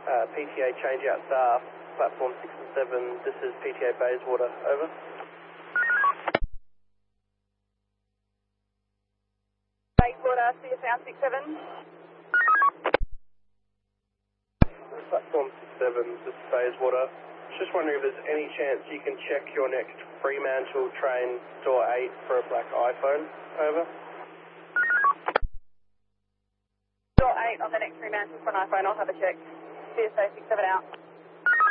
PTA change out staff, platform 6 and 7. This is PTA Bayswater, over. Bayswater, see you sound 6-7. Platform 6-7, this is Bayswater. Just wondering if there's any chance you can check your next Fremantle train, door 8, for a black iPhone, over. Door 8 on the next Fremantle for an iPhone, I'll have a check. See you, 6-7 out.